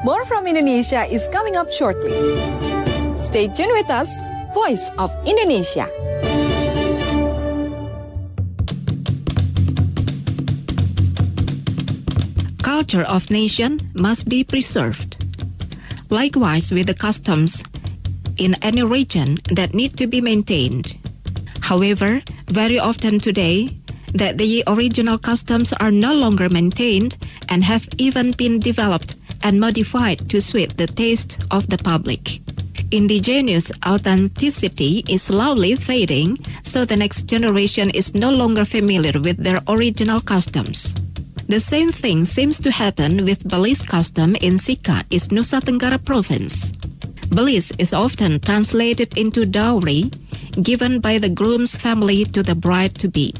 More from Indonesia is coming up shortly. Stay tuned with us, Voice of Indonesia. Culture of nation must be preserved. Likewise with the customs in any region that need to be maintained. However, very often today, that the original customs are no longer maintained and have even been developed and modified to suit the taste of the public. Indigenous authenticity is slowly fading, so the next generation is no longer familiar with their original customs. The same thing seems to happen with Belize custom in Sika, East Nusa Tenggara Province. Belize is often translated into dowry given by the groom's family to the bride-to-be.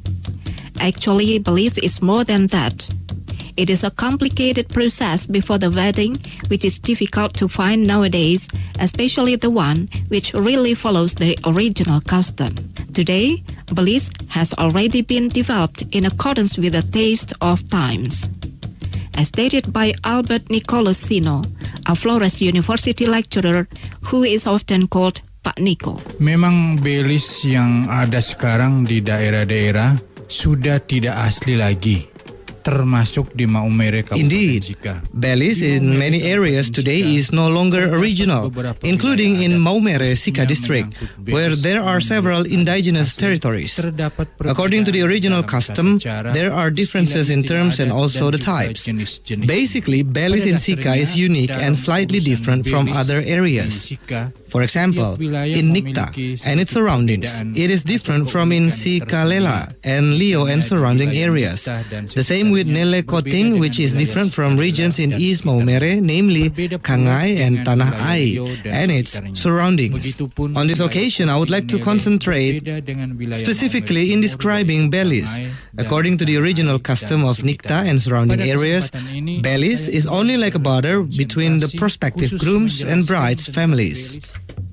Actually, Belize is more than that. It is a complicated process before the wedding, which is difficult to find nowadays, especially the one which really follows the original custom. Today, Belize has already been developed in accordance with the taste of times. As stated by Albert Nicolosino, a Flores University lecturer who is often called Pak Nico. Memang Belize yang ada sekarang di daerah-daerah sudah tidak asli lagi, termasuk di Maumere Kabupaten Indeed, Sika. Belize in many areas today is no longer original, including in Maumere Sika district, where there are several indigenous territories. According to the original custom, there are differences in terms and also the types. Basically, Belize in Sika is unique and slightly different from other areas. For example, in Nikta and its surroundings, it is different from in Sikalela and Leo and surrounding areas. The same with Nele Koting, which is different from regions in East Maumere, namely Kangai and Tanah Ai, and its surroundings. On this occasion, I would like to concentrate specifically in describing Belize. According to the original custom of Nikta and surrounding areas, Belize is only like a border between the prospective grooms and brides' families.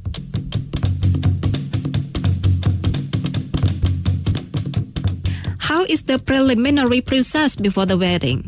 How is the preliminary process before the wedding?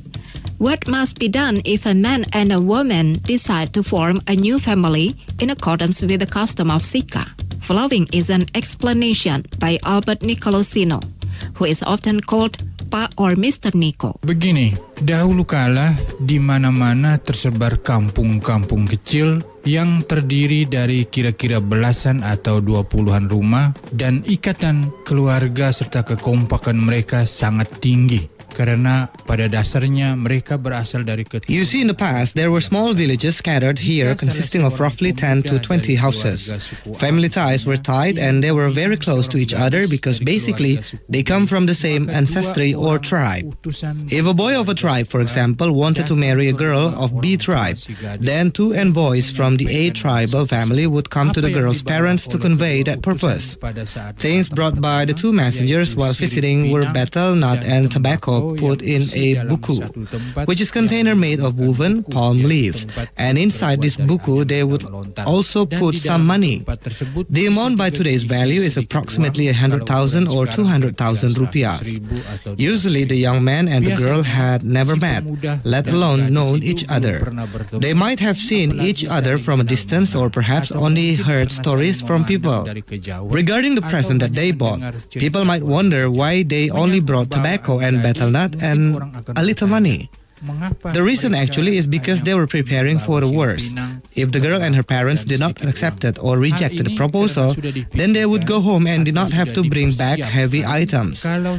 What must be done if a man and a woman decide to form a new family in accordance with the custom of Sika? Following is an explanation by Albert Nicolosino, who is often called Pak or Mr. Nico. Begini, dahulu kala di mana-mana tersebar kampung-kampung kecil yang terdiri dari kira-kira belasan atau 20-an rumah, dan ikatan keluarga serta kekompakan mereka sangat tinggi. Karena pada dasarnya mereka berasal dari You see, in the past, there were small villages scattered here consisting of roughly 10 to 20 houses. Family ties were tied and they were very close to each other because basically they come from the same ancestry or tribe. If a boy of a tribe, for example, wanted to marry a girl of B tribe, then two envoys from the A tribal family would come to the girl's parents to convey that purpose. Things brought by the two messengers while visiting were betel nut and tobacco put in a buku, which is a container made of woven palm leaves, and inside this buku they would also put some money. The amount by today's value is approximately 100,000 or 200,000 rupiahs. Usually the young man and the girl had never met, let alone known each other. They might have seen each other from a distance or perhaps only heard stories from people. Regarding the present that they bought, people might wonder why they only brought tobacco and betel nut and a little money. The reason actually is because they were preparing for the worst. If the girl and her parents did not accept it or rejected the proposal, then they would go home and did not have to bring back heavy items.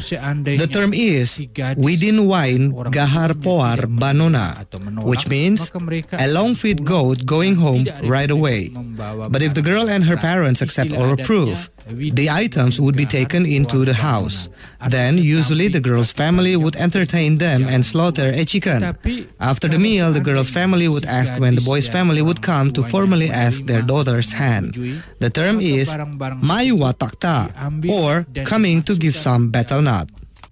The term is Widin Wain Gahar Poar Banona, which means a long-feet goat going home right away. But if the girl and her parents accept or approve, the items would be taken into the house. Then, usually, the girl's family would entertain them and slaughter a chicken. After the meal, the girl's family would ask when the boy's family would come to formally ask their daughter's hand. The term is Mayu Watakta, or coming to give some betel nut.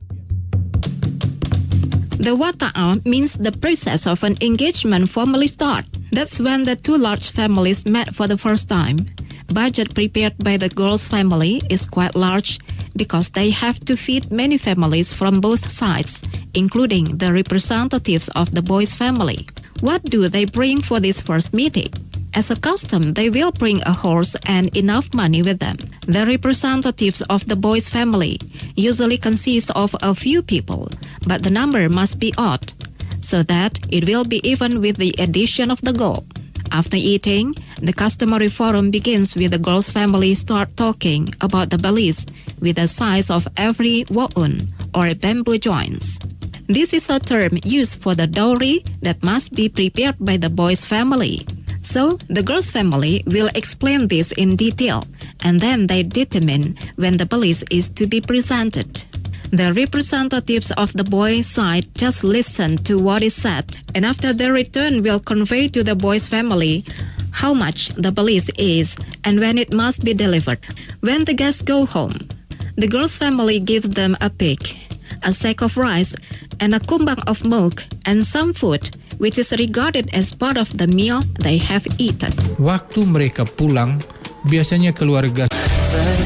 The wata'a means the process of an engagement formally start. That's when the two large families met for the first time. Budget prepared by the girl's family is quite large because they have to feed many families from both sides, including the representatives of the boy's family. What do they bring for this first meeting? As a custom, they will bring a horse and enough money with them. The representatives of the boy's family usually consist of a few people, but the number must be odd, so that it will be even with the addition of the girl. After eating, the customary forum begins with the girl's family start talking about the balis with the size of every wa'un or bamboo joints. This is a term used for the dowry that must be prepared by the boy's family. So, the girl's family will explain this in detail, and then they determine when the balis is to be presented. The representatives of the boy's side just listen to what is said, and after their return will convey to the boy's family how much the balis is and when it must be delivered. When the guests go home, the girl's family gives them a pig, a sack of rice, and a kumbang of milk and some food, which is regarded as part of the meal they have eaten. Waktu mereka pulang, biasanya keluarga